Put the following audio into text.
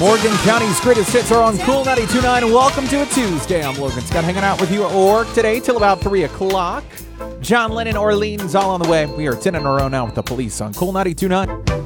Morgan County's greatest hits are on Cool 92.9. Welcome to a Tuesday. I'm Logan Scott, hanging out with you at work today till about 3 o'clock. John Lennon, Orleans, all on the way. We are 10 in a row now with the police on Cool 92.9.